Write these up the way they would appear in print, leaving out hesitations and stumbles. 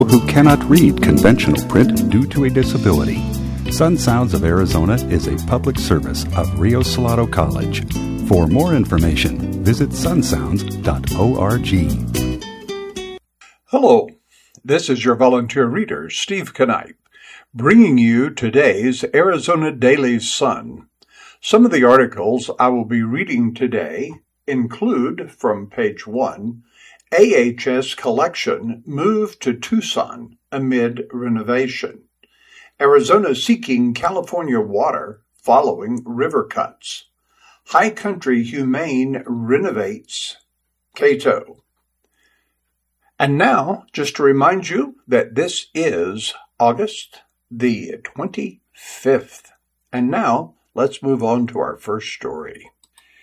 who cannot read conventional print due to a disability. Sun Sounds of Arizona is a public service of Rio Salado College. For more information, visit sunsounds.org. Hello, this is your volunteer reader, Steve Knipe, bringing you today's Arizona Daily Sun. Some of the articles I will be reading today include, from page 1, AHS collection moved to Tucson amid renovation. Arizona seeking California water following river cuts. High Country Humane renovates Cato. And now, just to remind you that this is August the 25th. And now, let's move on to our first story.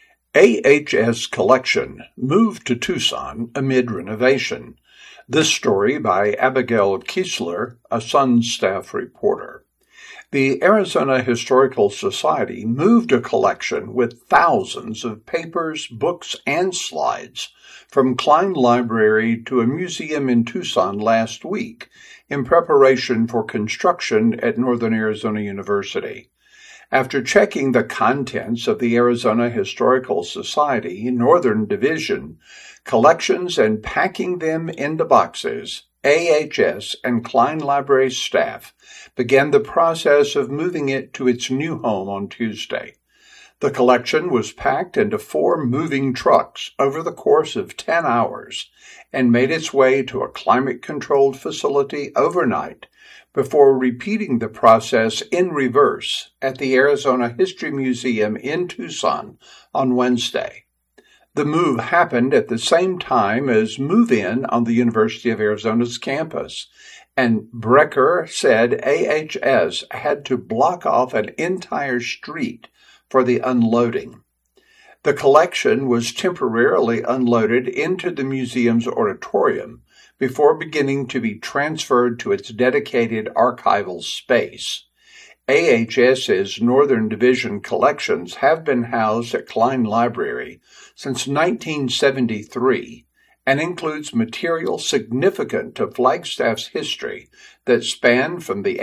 AHS collection moved to Tucson amid renovation. This story by Abigail Kiesler, a Sun staff reporter. The Arizona Historical Society moved a collection with thousands of papers, books, and slides from Klein Library to a museum in Tucson last week in preparation for construction at Northern Arizona University. After checking the contents of the Arizona Historical Society Northern Division collections and packing them into boxes, AHS and Klein Library staff began the process of moving it to its new home on Tuesday. The collection was packed into 4 moving trucks over the course of 10 hours and made its way to a climate-controlled facility overnight before repeating the process in reverse at the Arizona History Museum in Tucson on Wednesday. The move happened at the same time as move-in on the University of Arizona's campus, and Brecker said AHS had to block off an entire street for the unloading. The collection was temporarily unloaded into the museum's auditorium before beginning to be transferred to its dedicated archival space. AHS's Northern Division collections have been housed at Klein Library since 1973 and includes material significant to Flagstaff's history that span from the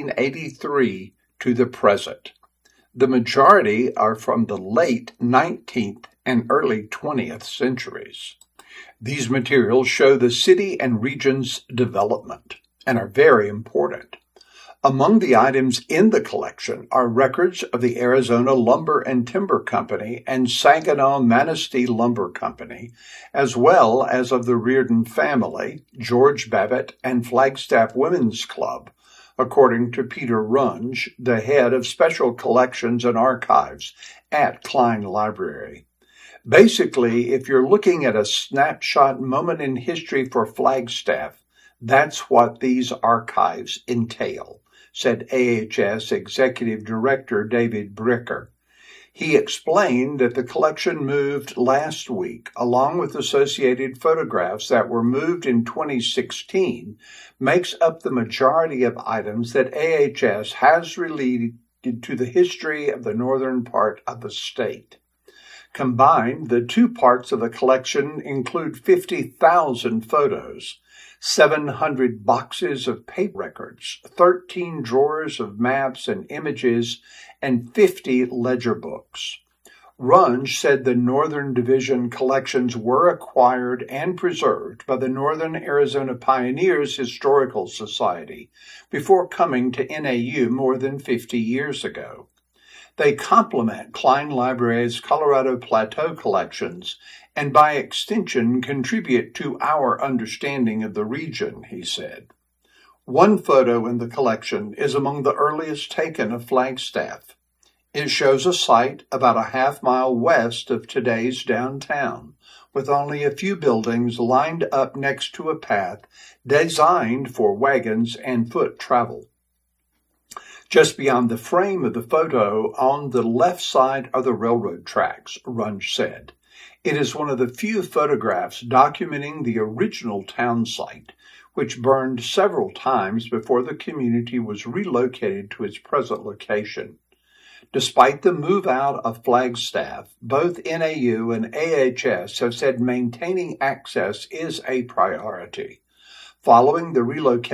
1883 to the present. The majority are from the late 19th and early 20th centuries. These materials show the city and region's development and are very important. Among the items in the collection are records of the Arizona Lumber and Timber Company and Saginaw Manistee Lumber Company, as well as of the Reardon family, George Babbitt, and Flagstaff Women's Club, according to Peter Runge, the head of Special Collections and Archives at Klein Library. Basically, if you're looking at a snapshot moment in history for Flagstaff, that's what these archives entail, said AHS Executive Director David Brecker. He explained that the collection moved last week, along with associated photographs that were moved in 2016, makes up the majority of items that AHS has related to the history of the northern part of the state. Combined, the 2 parts of the collection include 50,000 photos, 700 boxes of paper records, 13 drawers of maps and images, and 50 ledger books. Runge said the Northern Division collections were acquired and preserved by the Northern Arizona Pioneers Historical Society before coming to NAU more than 50 years ago. They complement Klein Library's Colorado Plateau collections and by extension contribute to our understanding of the region, he said. One photo in the collection is among the earliest taken of Flagstaff. It shows a site about a half-mile west of today's downtown, with only a few buildings lined up next to a path designed for wagons and foot travel. Just beyond the frame of the photo, on the left side are the railroad tracks, Runge said. It is one of the few photographs documenting the original town site, which burned several times before the community was relocated to its present location. Despite the move out of Flagstaff, both NAU and AHS have said maintaining access is a priority. following the relocation